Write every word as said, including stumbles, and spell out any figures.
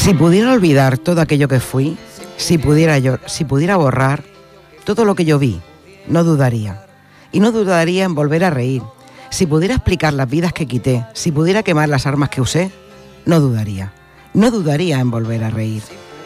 Si pudiera olvidar todo aquello que fui, si pudiera, yo, si pudiera borrar todo lo que yo vi, no dudaría. Y no dudaría en volver a reír. Si pudiera explicar las vidas que quité, si pudiera quemar las armas que usé, no dudaría. No dudaría en volver a reír.